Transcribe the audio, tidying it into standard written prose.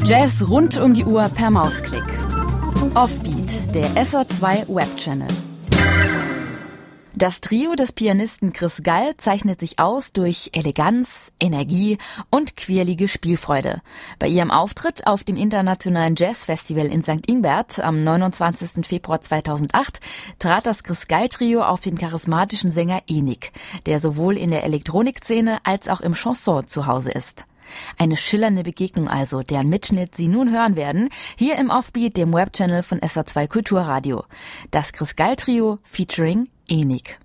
Jazz rund um die Uhr per Mausklick. Offbeat, der SR2 Webchannel. Das Trio des Pianisten Chris Gall zeichnet sich aus durch Eleganz, Energie und quirlige Spielfreude. Bei ihrem Auftritt auf dem Internationalen Jazzfestival in St. Ingbert am 29. Februar 2008 trat das Chris Gall Trio auf den charismatischen Sänger Enik, der sowohl in der Elektronikszene als auch im Chanson zu Hause ist. Eine schillernde Begegnung also, deren Mitschnitt Sie nun hören werden, hier im Offbeat, dem Webchannel von SR2 Kulturradio. Das Chris Gall Trio featuring Enik.